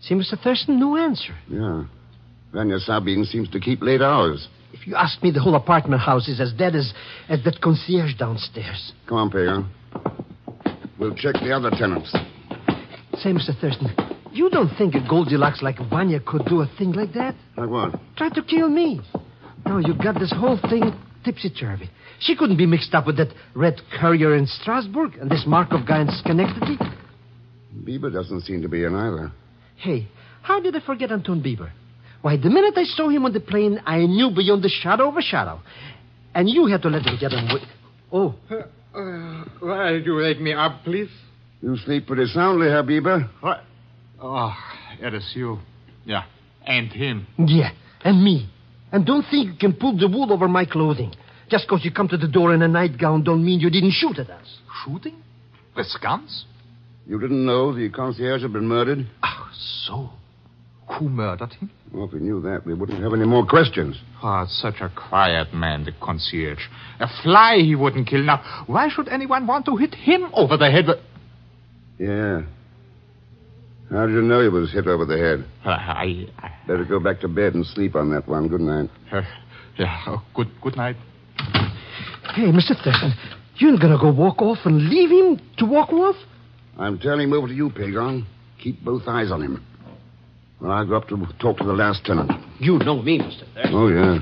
See, Mr. Thurston, no answer. Yeah. Vanya Sabine seems to keep late hours. If you ask me, the whole apartment house is as dead as that concierge downstairs. Come on, Pagan. We'll check the other tenants. Say, Mr. Thurston, you don't think a Goldilocks like Vanya could do a thing like that? Like what? Try to kill me. No, you got this whole thing tipsy-turvy. She couldn't be mixed up with that Red Courier in Strasbourg and this Markov guy in Schenectady. Bieber doesn't seem to be in either. Hey, how did I forget Anton Bieber? Why, the minute I saw him on the plane, I knew beyond the shadow of a shadow. And you had to let him get away. Oh. Why did you wake me up, please? You sleep pretty soundly, Herr Bieber. What? Oh, it is you. Yeah, and him. Yeah, and me. And don't think you can pull the wool over my clothing. Just because you come to the door in a nightgown don't mean you didn't shoot at us. Shooting? With guns? You didn't know the concierge had been murdered? Oh, so. Who murdered him? Well, if we knew that, we wouldn't have any more questions. Oh, such a quiet man, the concierge. A fly he wouldn't kill. Now, why should anyone want to hit him over the head? Yeah. How did you know he was hit over the head? I Better go back to bed and sleep on that one. Good night. Good night. Hey, Mr. Thurston, you ain't gonna go walk off and leave him to walk off? I'm turning him over to you, Pagon. Keep both eyes on him. Well, I'll go up to talk to the last tenant. You know me, Mr. Thurston. Oh, yeah.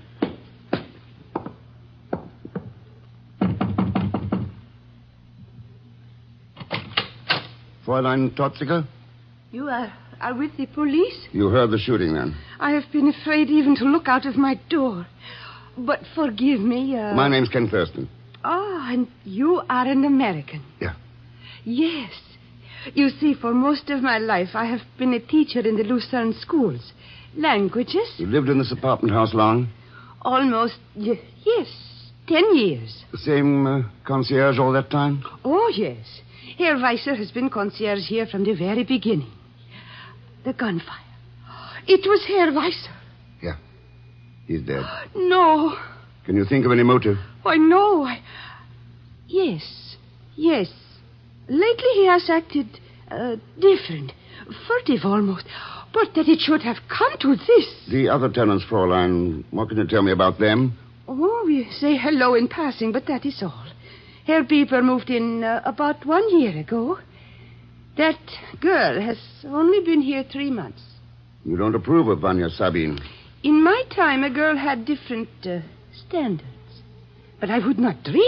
Fräulein Totziger? You are with the police? You heard the shooting, then? I have been afraid even to look out of my door. But forgive me. My name's Ken Thurston. Oh, and you are an American. Yeah. Yes. You see, for most of my life, I have been a teacher in the Lucerne schools. Languages? You lived in this apartment house long? Almost, yes, 10 years. The same concierge all that time? Oh, yes. Herr Weisser has been concierge here from the very beginning. The gunfire. It was Herr Weisser. Yeah. He's dead. No. Can you think of any motive? Why, no. Yes. Lately he has acted different. Furtive almost. But that it should have come to this. The other tenants, Fräulein, what can you tell me about them? Oh, we say hello in passing, but that is all. Herr Bieber moved in about 1 year ago. That girl has only been here 3 months. You don't approve of Vanya Sabine? In my time, a girl had different standards. But I would not dream